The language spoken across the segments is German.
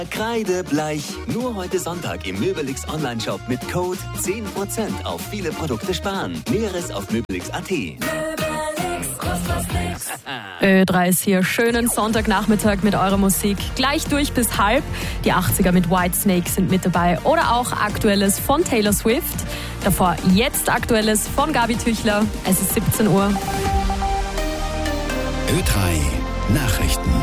Kreidebleich. Nur heute Sonntag im Möbelix Online-Shop mit Code 10% auf viele Produkte sparen. Näheres auf möbelix.at. Ö3 ist hier. Schönen Sonntagnachmittag mit eurer Musik. Gleich durch bis halb. Die 80er mit Whitesnake sind mit dabei. Oder auch Aktuelles von Taylor Swift. Davor jetzt Aktuelles von Gabi Tüchler. Es ist 17 Uhr. Ö3 Nachrichten.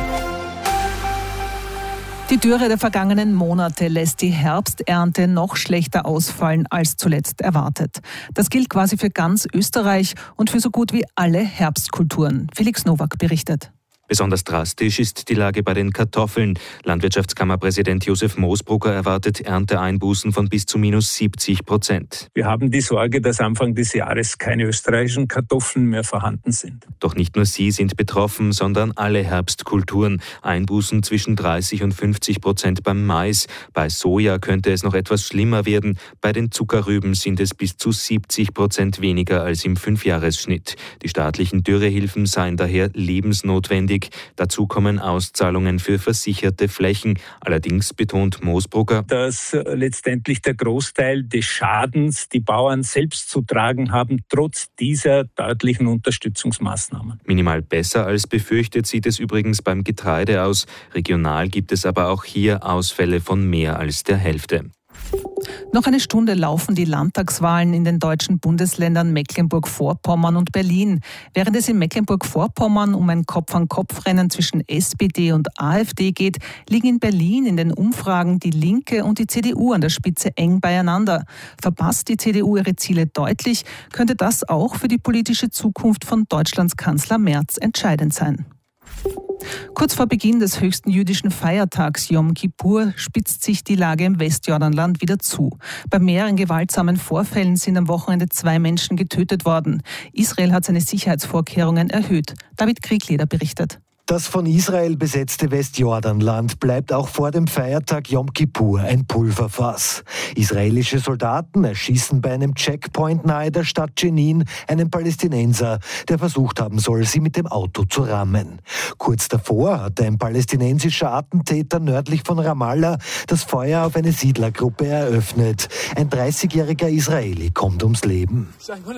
Die Dürre der vergangenen Monate lässt die Herbsternte noch schlechter ausfallen als zuletzt erwartet. Das gilt quasi für ganz Österreich und für so gut wie alle Herbstkulturen. Felix Nowak berichtet. Besonders drastisch ist die Lage bei den Kartoffeln. Landwirtschaftskammerpräsident Josef Moosbrugger erwartet Ernteeinbußen von bis zu -70%. Wir haben die Sorge, dass Anfang des Jahres keine österreichischen Kartoffeln mehr vorhanden sind. Doch nicht nur sie sind betroffen, sondern alle Herbstkulturen. Einbußen zwischen 30% und 50% beim Mais. Bei Soja könnte es noch etwas schlimmer werden. Bei den Zuckerrüben sind es bis zu 70% weniger als im 5-Jahresschnitt. Die staatlichen Dürrehilfen seien daher lebensnotwendig. Dazu kommen Auszahlungen für versicherte Flächen. Allerdings betont Moosbrugger, dass letztendlich der Großteil des Schadens die Bauern selbst zu tragen haben, trotz dieser deutlichen Unterstützungsmaßnahmen. Minimal besser als befürchtet sieht es übrigens beim Getreide aus. Regional gibt es aber auch hier Ausfälle von mehr als der Hälfte. Noch eine Stunde laufen die Landtagswahlen in den deutschen Bundesländern Mecklenburg-Vorpommern und Berlin. Während es in Mecklenburg-Vorpommern um ein Kopf-an-Kopf-Rennen zwischen SPD und AfD geht, liegen in Berlin in den Umfragen die Linke und die CDU an der Spitze eng beieinander. Verpasst die CDU ihre Ziele deutlich, könnte das auch für die politische Zukunft von Deutschlands Kanzler Merz entscheidend sein. Kurz vor Beginn des höchsten jüdischen Feiertags Yom Kippur spitzt sich die Lage im Westjordanland wieder zu. Bei mehreren gewaltsamen Vorfällen sind am Wochenende 2 Menschen getötet worden. Israel hat seine Sicherheitsvorkehrungen erhöht. David Kriegleder berichtet. Das von Israel besetzte Westjordanland bleibt auch vor dem Feiertag Yom Kippur ein Pulverfass. Israelische Soldaten erschießen bei einem Checkpoint nahe der Stadt Jenin einen Palästinenser, der versucht haben soll, sie mit dem Auto zu rammen. Kurz davor hatte ein palästinensischer Attentäter nördlich von Ramallah das Feuer auf eine Siedlergruppe eröffnet. Ein 30-jähriger Israeli kommt ums Leben.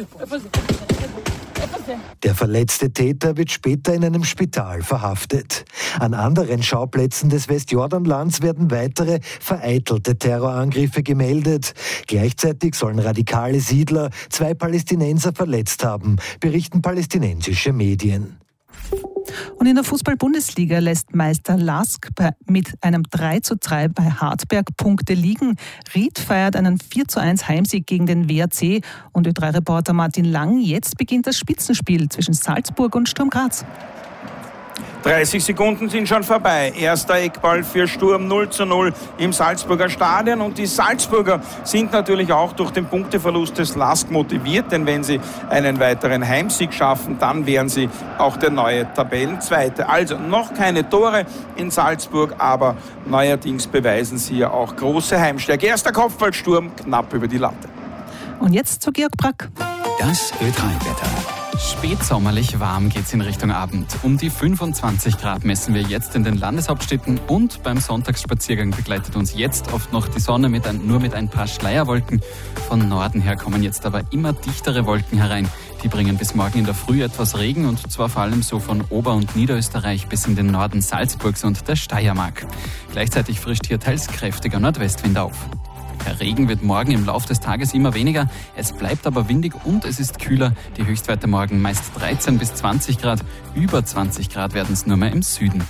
Der verletzte Täter wird später in einem Spital verhaftet. An anderen Schauplätzen des Westjordanlands werden weitere vereitelte Terrorangriffe gemeldet. Gleichzeitig sollen radikale Siedler 2 Palästinenser verletzt haben, berichten palästinensische Medien. Und in der Fußball-Bundesliga lässt Meister LASK mit einem 3:3 bei Hartberg Punkte liegen. Ried feiert einen 4:1 Heimsieg gegen den WAC. Und Ö3-Reporter Martin Lang, jetzt beginnt das Spitzenspiel zwischen Salzburg und Sturm Graz. 30 Sekunden sind schon vorbei. Erster Eckball für Sturm 0:0 im Salzburger Stadion. Und die Salzburger sind natürlich auch durch den Punkteverlust des LASK motiviert, denn wenn sie einen weiteren Heimsieg schaffen, dann wären sie auch der neue Tabellenzweite. Also noch keine Tore in Salzburg, aber neuerdings beweisen sie ja auch große Heimstärke. Erster Kopfballsturm knapp über die Latte. Und jetzt zu Georg Brack. Das Ö3-Wetter. Spätsommerlich warm geht's in Richtung Abend. Um die 25 Grad messen wir jetzt in den Landeshauptstädten und beim Sonntagsspaziergang begleitet uns jetzt oft noch die Sonne nur mit ein paar Schleierwolken. Von Norden her kommen jetzt aber immer dichtere Wolken herein. Die bringen bis morgen in der Früh etwas Regen und zwar vor allem so von Ober- und Niederösterreich bis in den Norden Salzburgs und der Steiermark. Gleichzeitig frischt hier teils kräftiger Nordwestwind auf. Der Regen wird morgen im Laufe des Tages immer weniger. Es bleibt aber windig und es ist kühler. Die Höchstwerte morgen meist 13 bis 20 Grad. Über 20 Grad werden es nur mehr im Süden.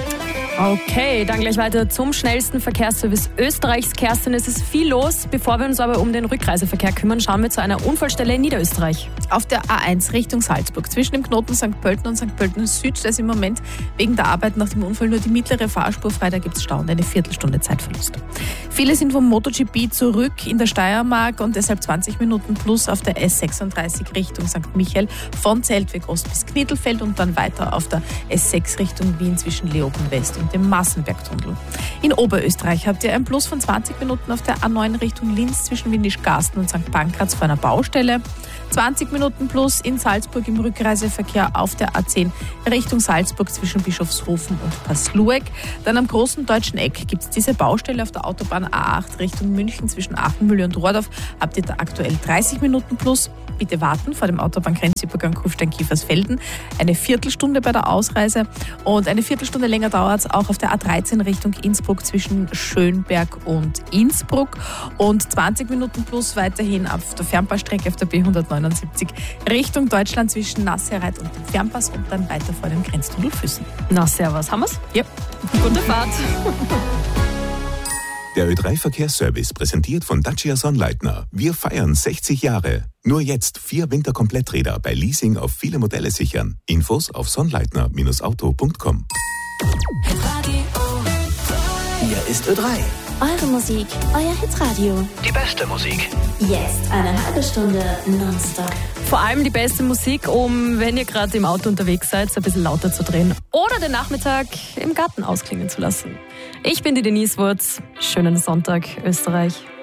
Okay, dann gleich weiter zum schnellsten Verkehrsservice Österreichs. Kerstin, es ist viel los. Bevor wir uns aber um den Rückreiseverkehr kümmern, schauen wir zu einer Unfallstelle in Niederösterreich. Auf der A1 Richtung Salzburg, zwischen dem Knoten St. Pölten und St. Pölten Süd, da ist im Moment wegen der Arbeit nach dem Unfall nur die mittlere Fahrspur frei. Da gibt es Stau und eine Viertelstunde Zeitverlust. Viele sind vom MotoGP zurück in der Steiermark und deshalb 20 Minuten plus auf der S36 Richtung St. Michael von Zeltweg Ost bis Knittelfeld und dann weiter auf der S6 Richtung Wien zwischen Leoben West und und dem Massenbergtunnel. In Oberösterreich habt ihr ein Plus von 20 Minuten auf der A9 Richtung Linz zwischen Windischgarsten und St. Pankraz vor einer Baustelle. 20 Minuten plus in Salzburg im Rückreiseverkehr auf der A10 Richtung Salzburg zwischen Bischofshofen und Paslueck. Dann am großen deutschen Eck gibt es diese Baustelle auf der Autobahn A8 Richtung München zwischen Achenmühle und Rohrdorf. Habt ihr da aktuell 30 Minuten plus. Bitte warten vor dem Autobahngrenzübergang Kufstein-Kiefersfelden. Eine Viertelstunde bei der Ausreise und eine Viertelstunde länger dauert es auch auf der A13 Richtung Innsbruck zwischen Schönberg und Innsbruck und 20 Minuten plus weiterhin auf der Fernpassstrecke auf der B179 Richtung Deutschland zwischen Nasserreit und dem Fernpass und dann weiter vor dem Grenztunnel Füssen. Na, servus, haben wir's? Ja. Gute Fahrt. Der Ö3-Verkehrsservice präsentiert von Dacia Sonnleitner. Wir feiern 60 Jahre. Nur jetzt 4 Winterkompletträder bei Leasing auf viele Modelle sichern. Infos auf sonnleitner-auto.com. Hier ist Ö3. Eure Musik, euer Hitradio. Die beste Musik. Jetzt eine halbe Stunde nonstop. Vor allem die beste Musik, um, wenn ihr gerade im Auto unterwegs seid, ein bisschen lauter zu drehen oder den Nachmittag im Garten ausklingen zu lassen. Ich bin die Denise Wurz. Schönen Sonntag, Österreich.